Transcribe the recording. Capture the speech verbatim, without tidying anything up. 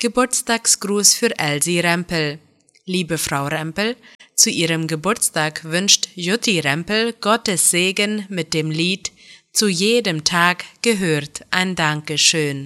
Geburtstagsgruß für Elsie Rempel. Liebe Frau Rempel, zu Ihrem Geburtstag wünscht Jutti Rempel Gottes Segen mit dem Lied »Zu jedem Tag gehört ein Dankeschön«.